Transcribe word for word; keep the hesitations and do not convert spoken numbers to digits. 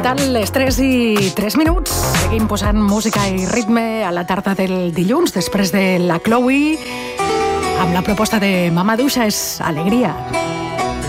tal? Les tres i tres minuts. Seguim posant música i ritme a la tarda del dilluns, després de la Chloe, amb la proposta de Mama Duixa és Alegria.